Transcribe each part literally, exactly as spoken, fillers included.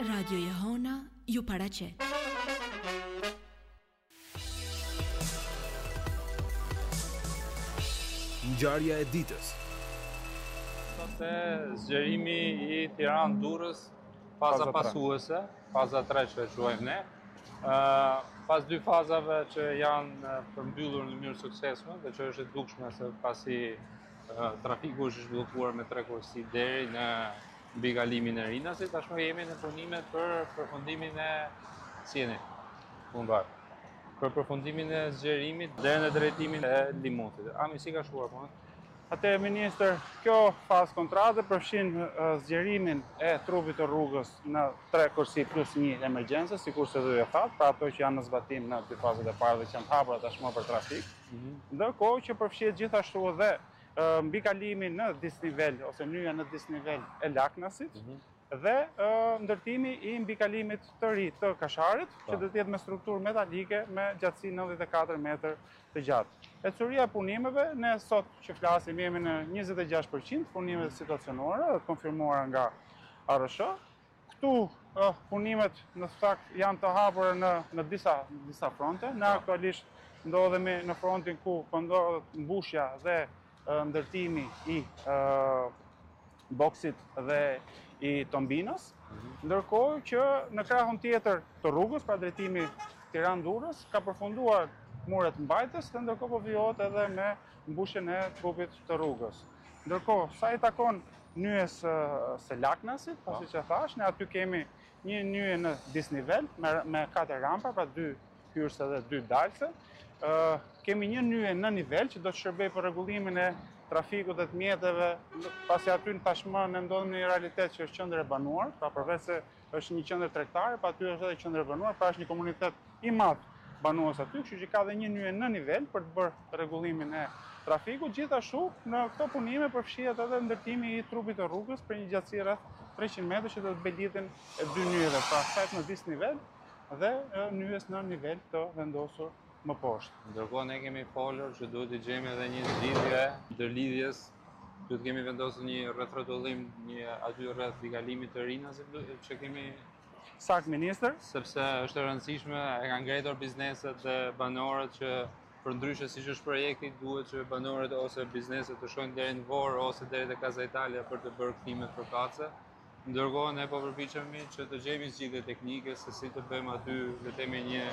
Radio Jehona ju paraqet. Ngjarja e ditës. Sot e zgjerimi i Tiranë-Durrës, faza pasuese, faza tre që e quajmë ne. Uh, pas dy fazave që janë përmbyllur në mënyrë suksesshme dhe që është e dukshme se pasi uh, trafiku është zhvilluar me tre kursi deri në mbi kalimin e Rinasit, tashmë jemi në punimet për përfundimin e sjeni fundar. Për përfundimin e zgjerimit deri në drejtimin e Limutit. Ami, si ka shkuar punë? Atëherë, Ministër, kjo fazë kontrate përfshin uh, zgjerimin e trupit të rrugës në tre kursi plus një emergjencë, sikur se dhe ju thatë, pra ato që janë në zbatim në dy fazat e parë dhe që janë hapura tashmë për trafik. Mm-hmm. Ndërkohë që përfshihet gjithashtu edhe uh, mbikalimin në disnivel ose nyja në disnivel e Laknasit, mm-hmm. dhe uh, ndërtimi i mbikalimit të ri të Kasharit, që do të jetë me strukturë metalike me gjatësi nëntëdhjetë e katër metër të gjatë. E curia e punimeve, ne sot që flasim jemi në njëzet e gjashtë përqind punimet situacionore dhe konfirmuara nga A R S H. Këtu uh, punimet në fakt janë të hapura në, në disa, disa fronte. Ne aktualisht ndodhemi në frontin ku ndodhet mbushja dhe uh, ndërtimi i uh, boksit dhe i Tombinos, mm-hmm. ndërkohë që në krahun tjetër të rrugës, pra drejtimi Tiranë-Durrës, ka përfunduar muret mbajtës, dhe ndërkohë po vijohet edhe me mbushjen e trupit të rrugës. Ndërkohë, sa i takon nyjes uh, së Laknasit, pasi që thash, ne aty kemi një nyje në disnivel me, me katër rampa, pra dy hyrëse dhe dy dalëse. Uh, kemi një nyje në nivel që do të shërbej për rregullimin e trafikut dhe të mjeteve, pasi aty në tashmë ne ndodhemi në një realitet që është qendër e banuar, pra përveç se është një qendër tregtare, pa aty është edhe qendër e banuar, pra është një komunitet i madh banues aty, kështu që ka dhe një nyje në nivel për të bërë rregullimin e trafikut. Gjithashtu, në këto punime përfshihet edhe ndërtimi i trupit të rrugës për një gjatësi rreth treqind metra që do të mbledhin e dy nyjeve, pra sajt në disnivel dhe nyjes në nivel të vendosur më poshtë. Ndërkohë ne kemi folur që duhet të gjejmë edhe një zgjidhje ndërlidhjes. Duhet të kemi vendosur një rrethrotullim një aty rreth mbikalimit të Rinasit që kemi Sakt, Ministër. Sepse është e rëndësishme, e kanë ngritur bizneset dhe banorët që përndryshe siç është projekti, duhet që banorët ose bizneset të shkojnë deri në Vorë ose deri te Casa Italia për të bërë kthimet përkatëse. Ndërkohë ne po përpiqemi që të gjejmë zgjidhje teknike se si të bëjmë aty le të themi një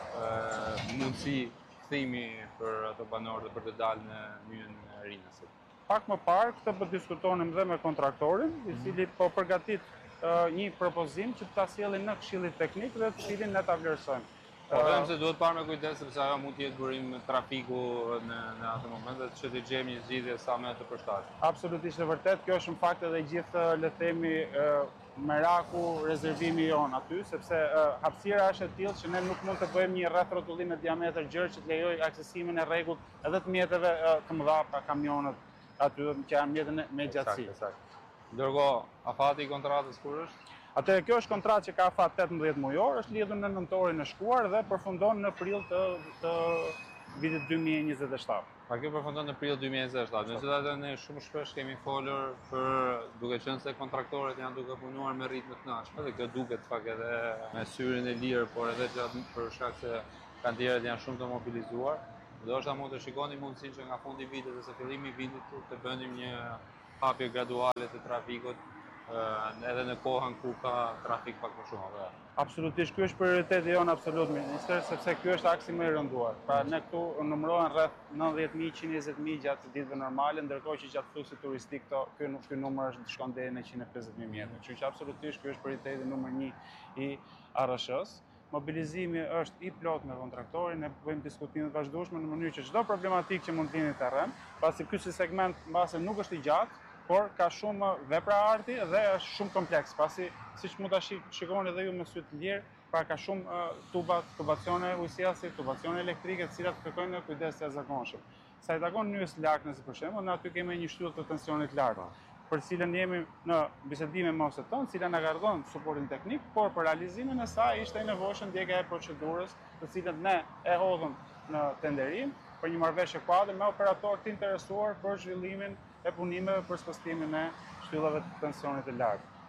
uh, mundësi kthimi për ato banorë për të dalë në nyjen e Rinasit. Pak më parë këtë po diskutonim dhe me kontraktorin, i cili po përgatit uh, një propozim që ta sjellin në këshillin teknik dhe të cilin ne ta vlerësojmë. Po them se duhet parë me kujdes sepse ajo mund të jetë burim trafiku në në atë moment dhe që të gjejmë një zgjidhje sa më të përshtatshme. Absolutisht e vërtet, kjo është në fakt edhe gjithë le të themi meraku rezervimi jon aty, sepse uh, hapësira është e tillë që ne nuk mund të bëjmë një rrethrotullim me diametër gjerë që të lejojë aksesimin e rregullt edhe të mjeteve uh, të mëdha, pra kamionët aty që janë mjetën me gjatësi. Eksakt. Ndërkohë, afati i kontratës kur është? Atëherë kjo është kontratë që ka afat tetëmbëdhjetë mujor, është lidhur në nëntorin e shkuar dhe përfundon në prill të, të vitit dy mijë e njëzet e shtatë. Pa kjo përfundon në prill dy mijë e njëzet e shtatë. Megjithatë ne shumë shpesh kemi folur për duke qenë se kontraktorët janë duke punuar me ritme të kënaqshme dhe kjo duket pak edhe me syrin e lirë, por edhe gjatë për shkak se kantierët janë shumë të mobilizuar. Ndoshta mund të shikoni mundësinë që nga fundi i vitit ose fillimi i vitit të bënim një hapje graduale të trafikut edhe në kohën ku ka trafik pak më shumë. Absolutisht, ky është prioriteti jon absolut, Ministër, sepse ky është aksi më i rënduar. Pra ne këtu numërohen rreth nëntëdhjetë mijë, njëzet e njëzet mijë gjatë ditëve normale, ndërkohë që gjatë fluksit turistik këto ky ky numër është shkon deri në njëzet e pesëdhjetë mijë metra. Kështu që absolutisht ky është prioriteti numër një i A R S H-s. Mobilizimi është i plot me kontraktorin, ne bëjmë diskutime të vazhdueshme në mënyrë që çdo problematikë që mund të lini terren, pasi ky segment mbase nuk është i gjatë, por ka shumë vepra arti dhe është shumë kompleks, pasi siç mund ta shikoni edhe ju me sy të lirë, pra ka shumë uh, tuba, tubacione ujësiasi, tubacione elektrike, të cilat kërkojnë kujdes të jashtëzakonshëm. Sa i takon nyjes Laknasit për shembull, ne aty kemi një shtyllë të tensionit lartë, për cilën jemi në bisedime me ose tonë, cila na ka dhënë suportin teknik, por për realizimin e saj ishte e nevojshme ndjekja e procedurës, të cilën ne e hodhëm në tenderim për një marrëveshje kuadër me operatorë të interesuar për zhvillimin e punimeve për spostimin e shtyllave të tensionit të lartë.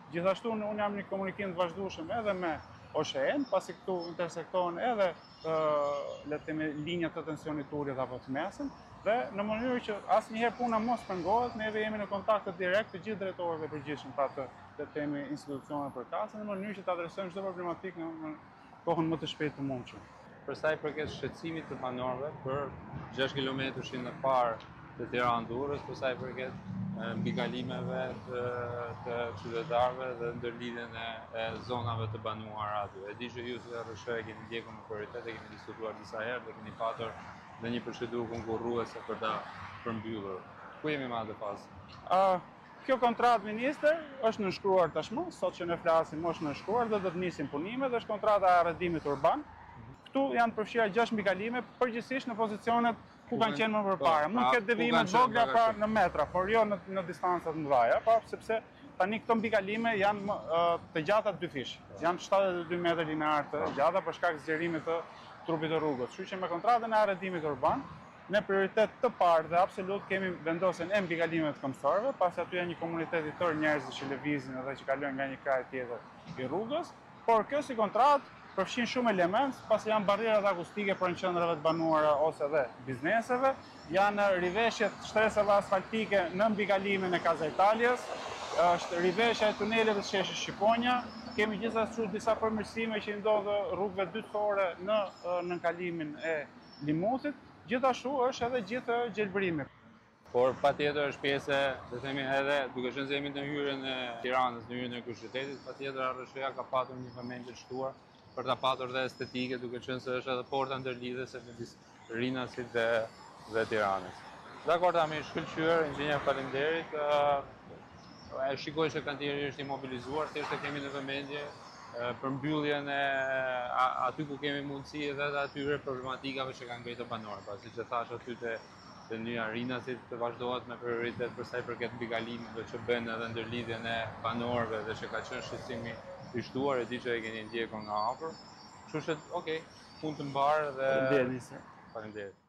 Gjithashtu unë jam në komunikim të vazhdueshëm edhe me O S H E-n, pasi këtu intersektohen edhe le të themi linjat të tensionit urit apo të mesëm, dhe në mënyrë që asnjëherë puna mos pengohet, neve jemi në kontakt direkt të gjithë drejtorëve të përgjithshëm pra të le të themi institucione përkatëse në mënyrë që të adresojmë çdo problematikë në kohën më të shpejtë të mundshme. Për sa i përket shqetësimit të banorëve për gjashtë kilometrin e parë të Tiranë-Durrës, për sa i përket mbikalimeve të, të qytetarëve dhe ndërlidhjen e, e zonave të banuara aty. E di që ju si R S H e keni ndjekur me prioritet, e keni diskutuar disa herë dhe keni patur dhe një procedurë konkurruese për ta përmbyllur. Ku jemi me atë fazë? Uh, kjo kontratë ministër është nënshkruar tashmë, sot që ne flasim është nënshkruar dhe do të nisin punimet, dhe është kontrata e arrendimit urban. Këtu janë përfshira gjashtë mbikalime, përgjithsisht në pozicionet ku kanë qenë më përpara. Mund të ketë devijime të vogla pra në metra, por jo në, në distanca të mëdha, pa, sepse tani këto mbikalime janë uh, të gjata dy fish. Janë shtatëdhjetë e dy metra linear të gjata për shkak të zgjerimit të trupit të rrugës. Kështu që me kontratën e arrendimit urban, ne prioritet të parë dhe absolut kemi vendosën e mbikalimet të këmbësorëve, pasi aty janë një komunitet i tërë njerëzish që lëvizin edhe që kalojnë nga një kraj tjetër i rrugës, por kjo si kontratë përfshin shumë element, pasi janë barrierat akustike për në qendrave të banuara ose dhe bizneseve, janë riveshjet shtresave asfaltike në mbikalimin e Kaza Italias, është riveshja e tuneleve të sheshit Shqiponja, kemi gjithashtu disa përmirësime që ndodhë rrugëve dytësore në nënkalimin e Limutit, gjithashtu është edhe gjithë gjelbërimi. Por patjetër është pjesë, dhe themi edhe, duke qenë se jemi në hyrjen e Tiranës, në hyrjen e kryeqytetit, patjetër R S H-ja ka patur një vëmendje të shtuar për ta patur dhe estetike, duke qenë se është edhe porta ndërlidhëse midis Rinasit dhe, dhe Tiranës. Dakor, tami shkëlqyer, inxhinier, faleminderit. E shikoj që kantiri është i mobilizuar, thjesht e kemi në vëmendje për mbylljen e aty ku kemi mundësi edhe të atyre problematikave që kanë ngritur banorët. Pasi që thash aty te të nyja Rinasit të vazhdohet me prioritet për sa i përket mbikalimeve që bën edhe ndërlidhjen e banorëve dhe që ka qenë shqetësimi i shtuar, e di që e keni ndjekur nga afër. Kështu që, okay, punë të mbarë dhe... Faleminderit. Faleminderit.